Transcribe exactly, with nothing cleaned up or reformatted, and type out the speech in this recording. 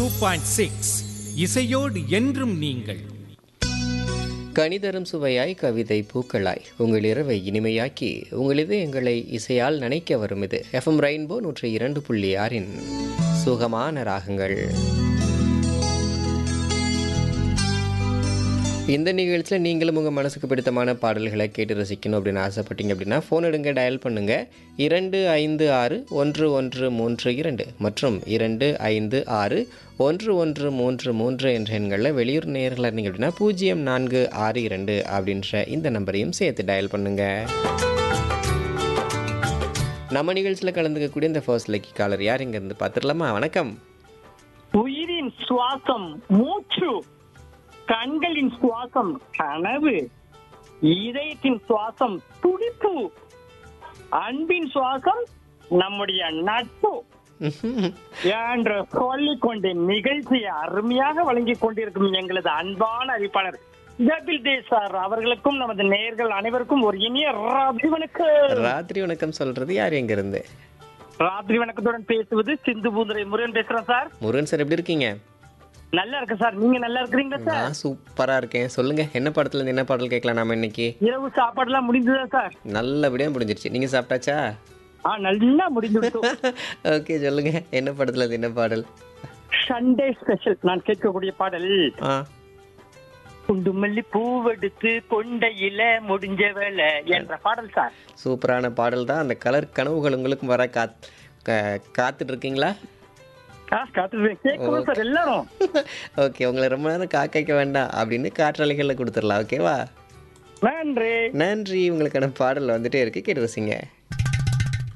Point six இசையோடு என்றும் நீங்கள். கனிதரும் சுவையாய் கவிதை பூக்களாய் உங்கள் இரவை இனிமையாக்கி உங்கள் இதயங்களை இசையால் நனைக்க வரும் இது எஃப்எம் ரெயின்போ நூற்றி இரண்டு புள்ளி ஆறின் சுகமான ராகங்கள். இந்த நிகழ்ச்சியில் நீங்களும் உங்கள் மனசுக்கு பிடித்தமான பாடல்களை கேட்டு ரசிக்கணும் அப்படின்னு ஆசைப்பட்டீங்க அப்படின்னா ஃபோன் எடுங்க, டயல் பண்ணுங்கள் இரண்டு ஐந்து ஆறு ஒன்று ஒன்று மூன்று இரண்டு மற்றும் இரண்டு ஐந்து ஆறு ஒன்று ஒன்று மூன்று மூன்று என்ற எண்களில் வெளியூர் நேயர்களாக இருந்தீங்க அப்படின்னா பூஜ்ஜியம் நான்கு ஆறு இரண்டு அப்படின்ற இந்த நம்பரையும் சேர்த்து டயல் பண்ணுங்கள். நம்ம நிகழ்ச்சியில் கலந்துக்கக்கூடிய இந்த ஃபர்ஸ்ட் லக்கி காலர் யார் இங்கேருந்து பார்த்துடலாமா? வணக்கம். உயிரின் சுவாசம் மூச்சு, கண்களின் சுவாசம் கனவு, இதயத்தின் சுவாசம் துடிப்பு, அன்பின் சுவாசம் நம்முடைய நட்பு என்று சொல்லிக் கொண்டு நிகழ்ச்சியை அருமையாக வழங்கிக் கொண்டிருக்கும் எங்களது அன்பான அறிவிப்பாளர் ஜபில் தேவ் சார் அவர்களுக்கும் நமது நேயர்கள் அனைவருக்கும் ஒரு இனிய ராத்திரி வணக்கம். ராத்திரி வணக்கம் சொல்றது யார் எங்க இருந்து? ராத்திரி வணக்கத்துடன் பேசுவது சிந்து பூந்துரை முருகன் பேசுறேன் சார். முருகன் சார் எப்படி இருக்கீங்க? நல்லா இருக்கு சார், நீங்க நல்லா இருக்கிறீங்களா சார்? நான் சூப்பரா இருக்கேன். சொல்லுங்க, என்ன படத்துல இருந்து என்ன பாடல் கேட்கலாம் நாம இன்னைக்கு? இரவு சாப்பாடு எல்லாம் முடிஞ்சதா சார்? நல்லபடியா முடிஞ்சிருச்சு. நீங்க சாப்பிட்டாச்சா? ஆ, நல்லா முடிஞ்சிருச்சு. ஓகே, சொல்லுங்க, என்ன படத்துல இருந்து என்ன பாடல்? சண்டே ஸ்பெஷல் நான் கேட்கக்கூடிய பாடல் குண்டுமல்லி பூவெடுத்து கொண்டையில முடிஞ்ச வேலை என்ற பாடல் சார். சூப்பரான பாடல் தான். அந்த கலர் கனவுகள் உங்களுக்கும் வர காத் காத்துட்டு இருக்கீங்களா? ஓகே, உங்களை ரொம்ப நேரம் காக்க வேண்டாம் அப்படின்னு காற்றாலைகள்ல கொடுத்துடலாம். ஓகேவா? நன்றி. நன்றி. உங்களுக்கான பாடல் வந்துட்டே இருக்கு, கேட்டு ரசிங்க.